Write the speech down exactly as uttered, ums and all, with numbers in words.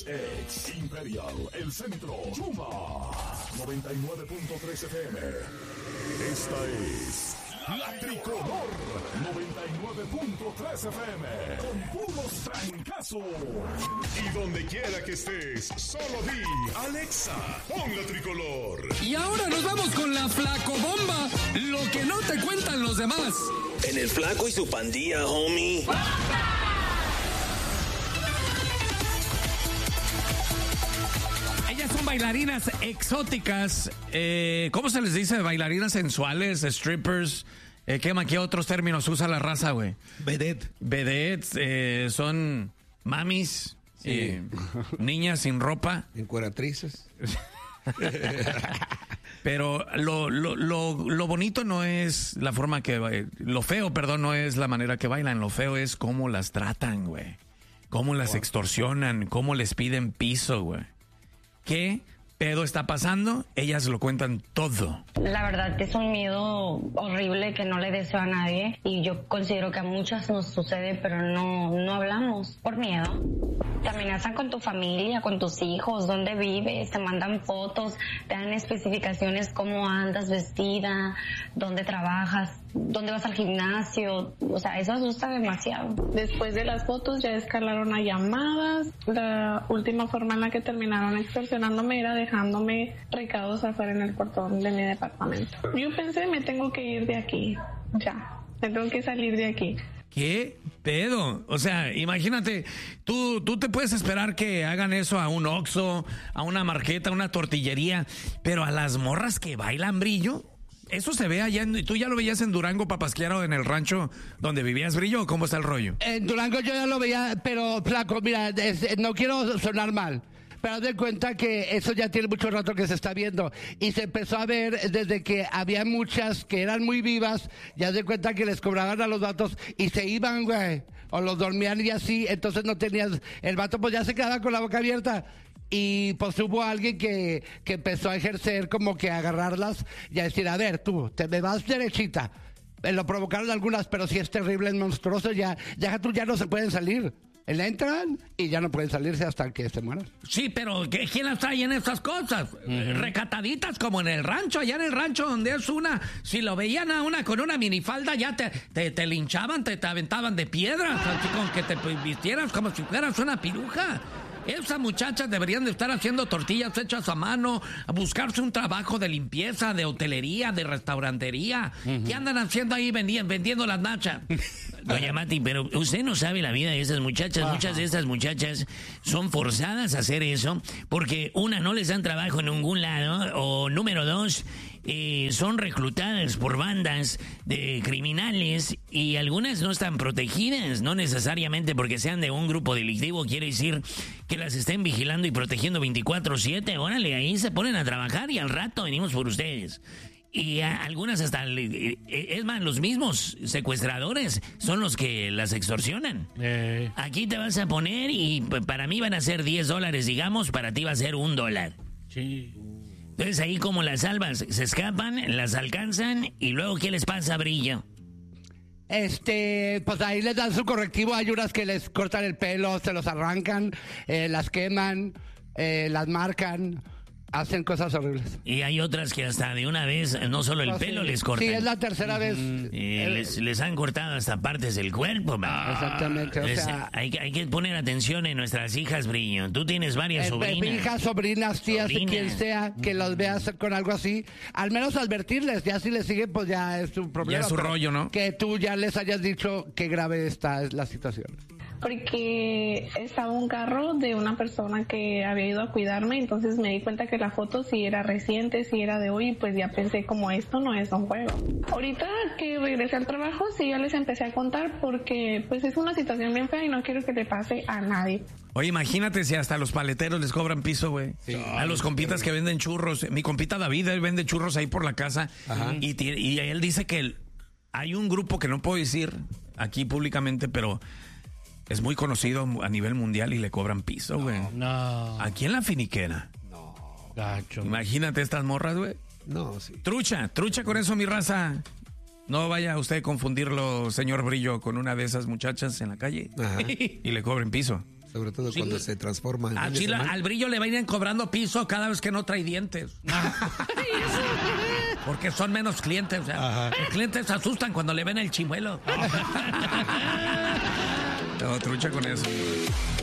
Ex Imperial, El Centro, Chuma, noventa y nueve punto tres F M. Esta es La Tricolor, noventa y nueve punto tres F M, con puros trancazos. Y donde quiera que estés, solo di, Alexa, pon La Tricolor. Y ahora nos vamos con la Flacobomba, lo que no te cuentan los demás. En el Flaco y su pandilla, homie. Ellas son bailarinas exóticas, eh, ¿cómo se les dice? Bailarinas sensuales, strippers, eh, ¿qué, ¿qué otros términos usa la raza, güey? Vedette. Vedettes, eh, son mamis, Sí. eh, niñas sin ropa. Encueratrices. Pero lo, lo, lo, lo bonito no es la forma que... Lo feo, perdón, no es la manera que bailan. Lo feo es cómo las tratan, güey. Cómo las extorsionan, cómo les piden piso, güey. ¿Qué pedo está pasando? Ellas lo cuentan todo. La verdad que es un miedo horrible que no le deseo a nadie. Y yo considero que a muchas nos sucede, pero no, no hablamos por miedo. Te amenazan con tu familia, con tus hijos, dónde vives, te mandan fotos, te dan especificaciones, cómo andas vestida, dónde trabajas, dónde vas al gimnasio. O sea, eso asusta demasiado. Después de las fotos ya escalaron a llamadas. La última forma en la que terminaron extorsionándome era dejándome recados afuera en el portón de mi departamento. Yo pensé, me tengo que ir de aquí, ya, me tengo que salir de aquí. ¿Qué pedo? O sea, imagínate, tú, tú te puedes esperar que hagan eso a un Oxxo, a una marqueta, a una tortillería, pero a las morras que bailan, Brillo, eso se ve allá, en, ¿tú ya lo veías en Durango, Papasquiaro, en el rancho donde vivías, Brillo, o cómo está el rollo? En Durango yo ya lo veía, pero Flaco, mira, es, no quiero sonar mal, pero haz de cuenta que eso ya tiene mucho rato que se está viendo. Y se empezó a ver desde que había muchas que eran muy vivas, ya haz de cuenta que les cobraban a los vatos y se iban, güey. O los dormían y así, entonces no tenías... El vato pues ya se quedaba con la boca abierta. Y pues hubo alguien que, que empezó a ejercer como que a agarrarlas y a decir, a ver, tú, te me vas derechita. Eh, lo provocaron algunas, pero si es terrible, es monstruoso, ya, ya tú ya no se pueden salir. Le entran y ya no pueden salirse hasta que se mueran. Sí, pero ¿quién las trae en estas cosas? Uh-huh. Recataditas como en el rancho, allá en el rancho donde es una... Si lo veían a una con una minifalda ya te, te, te linchaban, te, te aventaban de piedras, así con que te vistieras como si fueras una piruja. Esas muchachas deberían de estar haciendo tortillas hechas a mano, a buscarse un trabajo de limpieza, de hotelería, de restaurantería. Uh-huh. ¿Qué andan haciendo ahí vendiendo, vendiendo las nachas? Doña Mati, pero usted no sabe la vida de esas muchachas. Ajá. Muchas de estas muchachas son forzadas a hacer eso porque, una, no les dan trabajo en ningún lado, o número dos, eh, son reclutadas por bandas de criminales y algunas no están protegidas. No necesariamente porque sean de un grupo delictivo quiere decir que las estén vigilando y protegiendo veinticuatro siete. Órale, ahí se ponen a trabajar y al rato venimos por ustedes. Y a, algunas hasta, es más, los mismos secuestradores son los que las extorsionan. Eh. Aquí te vas a poner y para mí van a ser diez dólares, digamos, para ti va a ser un dólar. Sí. Entonces ahí como las salvas, se escapan, las alcanzan y luego ¿qué les pasa, Brillo? Este, pues ahí les dan su correctivo, hay unas que les cortan el pelo, se los arrancan, eh, las queman, eh, las marcan. Hacen cosas horribles. Y hay otras que hasta de una vez, no solo el oh, pelo sí. les cortan. Sí, es la tercera vez. Y el... les, les han cortado hasta partes del cuerpo, man. Exactamente, o les, sea... Hay, hay que poner atención en nuestras hijas, Brillo. Tú tienes varias eh, sobrinas. Hijas, sobrinas, tías, sobrinas. Quien sea, que los veas con algo así. Al menos advertirles, ya si les siguen, pues ya es su problema. Ya es su rollo, ¿no? Que tú ya les hayas dicho qué grave está la situación. Porque estaba un carro de una persona que había ido a cuidarme, entonces me di cuenta que la foto sí era reciente, sí era de hoy, y pues ya pensé como esto no es un juego. Ahorita que regresé al trabajo, sí ya les empecé a contar porque pues es una situación bien fea y no quiero que le pase a nadie. Oye, imagínate si hasta a los paleteros les cobran piso, güey. Sí. A los compitas que venden churros. Mi compita David, él vende churros ahí por la casa. Ajá. Y, y él dice que el, hay un grupo que no puedo decir aquí públicamente, pero... es muy conocido a nivel mundial y le cobran piso, güey. No, no. Aquí en la finiquera. No. Gacho. Imagínate estas morras, güey. No, sí. Trucha, trucha con eso, mi raza. No vaya usted a confundirlo, señor Brillo, con una de esas muchachas en la calle. Ajá. Y le cobren piso. Sobre todo Sí. cuando se transforma en fin de Así la- semana. al brillo le vayan cobrando piso cada vez que no trae dientes. Porque son menos clientes. O sea, los clientes se asustan cuando le ven el chimuelo. No, trucha con eso.